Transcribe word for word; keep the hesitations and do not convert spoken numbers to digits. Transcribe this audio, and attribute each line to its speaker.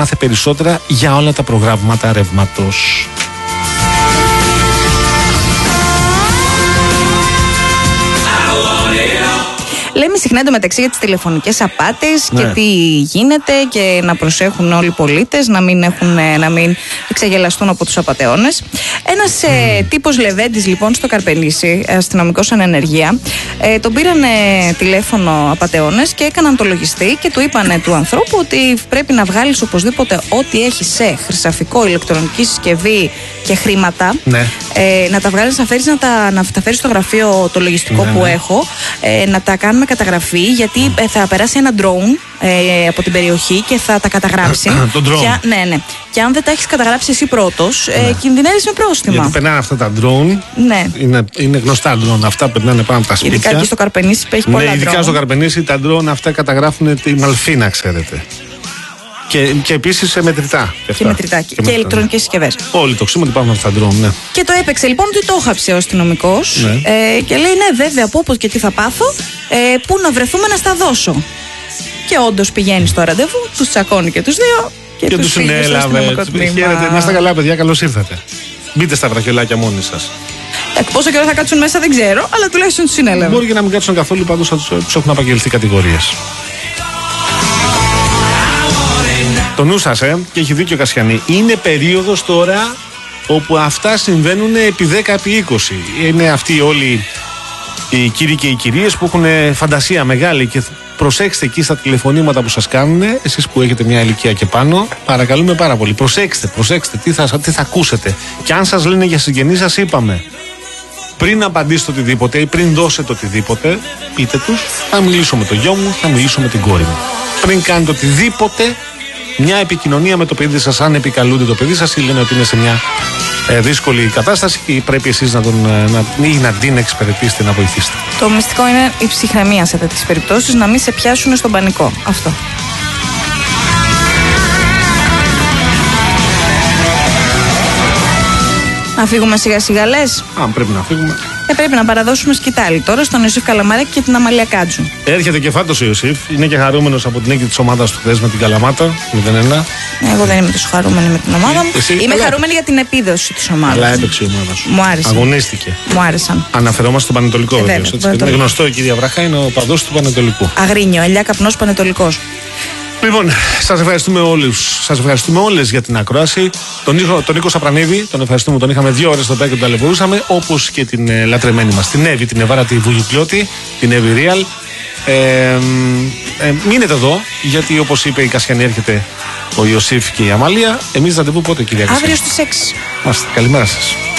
Speaker 1: μάθε περισσότερα για όλα τα προγράμματα ρεύματος.
Speaker 2: Λέμε συχνά εντωμεταξύ για τις τηλεφωνικές απάτες, ναι, και τι γίνεται, και να προσέχουν όλοι οι πολίτες να μην, έχουν, να μην εξαγελαστούν από τους απατεώνες. Ένας mm. ε, τύπος Λεβέντης λοιπόν στο Καρπενήσι, αστυνομικός εν ενεργεία, ε, τον πήραν τηλέφωνο απατεώνες και έκαναν το λογιστή και του είπανε του ανθρώπου ότι πρέπει να βγάλεις οπωσδήποτε ό,τι έχει σε χρυσαφικό, ηλεκτρονική συσκευή και χρήματα, ναι, ε, να τα βγάλεις, να, φέρεις, να, τα, να τα φέρεις στο γραφείο το λογιστικό, ναι, που, ναι, έχω, ε, να τα κάνουμε καταγραφή, γιατί ε, θα περάσει ένα drone ε, από την περιοχή και θα τα καταγράψει.
Speaker 1: Το drone.
Speaker 2: Και, ναι, ναι. Και αν δεν τα έχεις καταγράψει εσύ πρώτος, ε, ναι, κινδυνεύεις με πρόστιμα.
Speaker 1: Γιατί περνάνε αυτά τα drone.
Speaker 2: Ναι.
Speaker 1: Είναι, είναι γνωστά drone αυτά, περνάνε πάνω από τα σπίτια.
Speaker 2: Ειδικά και στο Καρπενήσι έχει πολλά, ναι,
Speaker 1: ειδικά
Speaker 2: drone.
Speaker 1: στο Καρπενήσι τα drone αυτά καταγράφουν τη Μαλφίνα, ξέρετε. Και, και επίσης σε μετρητά. Και,
Speaker 2: και μετρητά. Και, και, και ηλεκτρονικές συσκευές.
Speaker 1: Όλοι το ξέρουμε ότι υπάρχουν αυτά τα drone, ναι.
Speaker 2: Και το έπαιξε λοιπόν ότι το έχαψε ο αστυνομικός, ναι, ε, και λέει ναι, βέβαια, από όπως και τι θα πάθω, ε, πού να βρεθούμε να στα δώσω. Και όντως πηγαίνει στο ραντεβού, τους τσακώνει και τους δύο και, και τους συνέλαβε.
Speaker 1: Χαίρετε, να είστε καλά, παιδιά, καλώς ήρθατε. Μπείτε στα βραχιολάκια μόνοι σας.
Speaker 2: Ε, πόσο καιρό θα κάτσουν μέσα δεν ξέρω, αλλά τουλάχιστον τους συνέλαβε.
Speaker 1: Μπορεί και να μην κάτσουν καθόλου, πάντως θα τους έχουν απαγγελθεί κατηγορίες. Το νου σας, ε, και έχει δίκιο ο Κασιανή. Είναι περίοδος τώρα όπου αυτά συμβαίνουν επί δέκα, επί είκοσι. Είναι αυτοί όλοι οι κύριοι και οι κυρίες που έχουν φαντασία μεγάλη και προσέξτε εκεί στα τηλεφωνήματα που σας κάνουν, εσείς που έχετε μια ηλικία και πάνω, παρακαλούμε πάρα πολύ. Προσέξτε, προσέξτε τι θα, τι θα ακούσετε. Και αν σας λένε για συγγενείς, σας είπαμε, πριν απαντήσετε οτιδήποτε ή πριν δώσετε οτιδήποτε, πείτε τους, θα μιλήσω με το γιο μου, θα μιλήσω με την κόρη μου. Πριν κάνετε οτιδήποτε, μια επικοινωνία με το παιδί σας, αν επικαλούνται το παιδί σας ή λένε ότι είναι σε μια ε, δύσκολη κατάσταση και πρέπει εσείς να, τον, να, ή να την εξυπηρετήσετε, να βοηθήσετε.
Speaker 2: Το μυστικό είναι η ψυχραιμία σε τέτοιες περιπτώσεις, να μην σε πιάσουν στον πανικό. Αυτό. Να φύγουμε σιγά σιγά, λες?
Speaker 1: Αν πρέπει να φύγουμε.
Speaker 2: Ε, πρέπει να παραδώσουμε σκητάλη τώρα στον Ιωσήφ Καλαμαράκη και την Αμαλία Κάτζου.
Speaker 1: Έρχεται και φάτος ο Ιωσήφ. Είναι και χαρούμενος από την νίκη της ομάδας του χθες με την Καλαμάτα. μηδέν ένα.
Speaker 2: Εγώ δεν είμαι τόσο χαρούμενη με την ομάδα μου. Εσύ, είμαι καλά, χαρούμενη για την επίδοση της ομάδας.
Speaker 1: Αλλά έπαιξε η ομάδα σου.
Speaker 2: Μου άρεσε.
Speaker 1: Αγωνίστηκε.
Speaker 2: Μου άρεσαν.
Speaker 1: Αναφερόμαστε στο Πανετολικό, βέβαια. Είναι γνωστό, η κυρία Βραχά είναι ο παδός του Πανετολικού.
Speaker 2: Αγρίνιο, ελιά καπνός Πανετολικός.
Speaker 1: Λοιπόν, σας ευχαριστούμε όλους. Σας ευχαριστούμε όλες για την ακρόαση. Τον, Νίκο, τον Νίκο Σαπρανίδη, τον ευχαριστούμε. Τον είχαμε δύο ώρες στο πέρα και τον ταλαιπωρούσαμε. Όπως και την ε, λατρεμένη μας, την Εύη, την Εβάρα, τη Βουγιουκλιώτη, την Εύη Ρίαλ. Ε, ε, μείνετε εδώ, γιατί όπως είπε η Κασιανή, έρχεται ο Ιωσήφ και η Αμαλία. Εμείς ραντεβού πότε, κυρία Κασιανή?
Speaker 2: Αύριο στις έξι.
Speaker 1: Μάλιστα, καλημέρα σας.